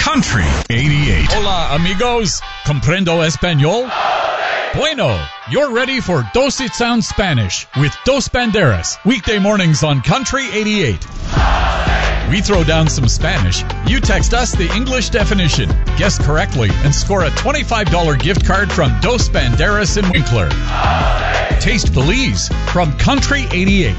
Country 88. Hola, amigos. Comprendo español? Bueno, you're ready for Dos It Sounds Spanish with Dos Banderas. Weekday mornings on Country 88. We throw down some Spanish. You text us the English definition. Guess correctly and score a $25 gift card from Dos Banderas in Winkler. Taste Belize from Country 88.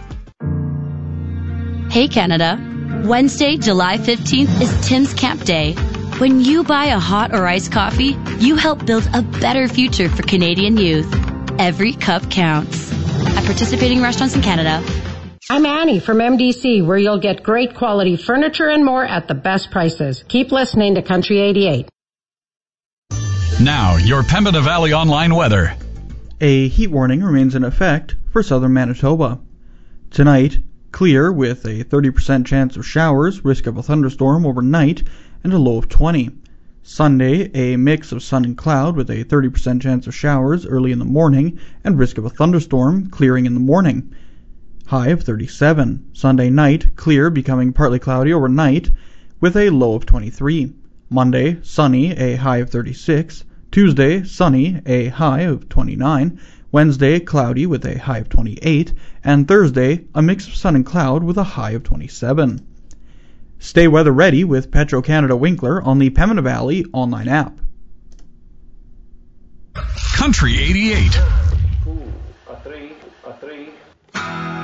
Hey Canada. Wednesday, July 15th is Tim's Camp Day. When you buy a hot or iced coffee, you help build a better future for Canadian youth. Every cup counts. At participating restaurants in Canada. I'm Annie from MDC, where you'll get great quality furniture and more at the best prices. Keep listening to Country 88. Now, your Pembina Valley online weather. A heat warning remains in effect for southern Manitoba. Tonight, clear with a 30% chance of showers, risk of a thunderstorm overnight, and a low of 20. Sunday, a mix of sun and cloud with a 30% chance of showers early in the morning and risk of a thunderstorm clearing in the morning. High of 37. Sunday night, clear becoming partly cloudy overnight with a low of 23. Monday, sunny, a high of 36. Tuesday, sunny, a high of 29. Wednesday, cloudy with a high of 28. And Thursday, a mix of sun and cloud with a high of 27. Stay weather ready with Petro-Canada Winkler on the Pembina Valley online app. Country 88.